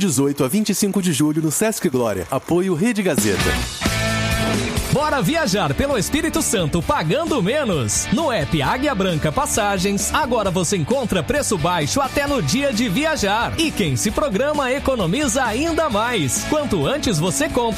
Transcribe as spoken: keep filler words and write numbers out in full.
dezoito a vinte e cinco de julho no Sesc Glória. Apoio Rede Gazeta. Bora viajar pelo Espírito Santo pagando menos. No app Águia Branca Passagens, agora você encontra preço baixo até no dia de viajar. E quem se programa economiza ainda mais. Quanto antes você compra,